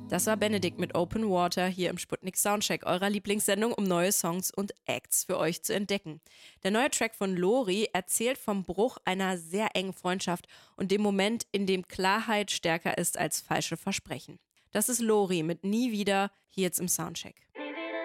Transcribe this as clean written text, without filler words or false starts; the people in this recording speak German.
Das war Benedikt mit Open Water hier im Sputnik Soundcheck, eurer Lieblingssendung, um neue Songs und Acts für euch zu entdecken. Der neue Track von Lori erzählt vom Bruch einer sehr engen Freundschaft und dem Moment, in dem Klarheit stärker ist als falsche Versprechen. Das ist Lori mit Nie wieder, hier jetzt im Soundcheck.